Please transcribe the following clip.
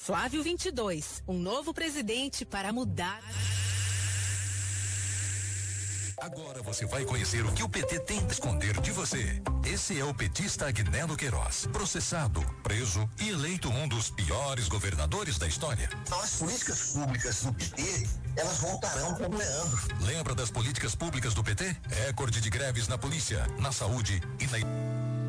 Flávio 22, um novo presidente para mudar. Agora você vai conhecer o que o PT tenta esconder de você. Esse é o petista Agnello Queiroz, processado, preso e eleito um dos piores governadores da história. Então as políticas públicas do PT, elas voltarão para o Leandro. Lembra das políticas públicas do PT? Recorde de greves na polícia, na saúde e na...